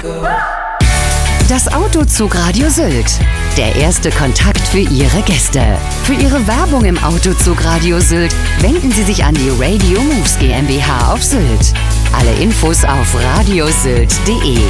Das Autozugradio Sylt. Der erste Kontakt für Ihre Gäste. Für Ihre Werbung im Autozugradio Sylt wenden Sie sich an die Radio Moves GmbH auf Sylt. Alle Infos auf radiosylt.de.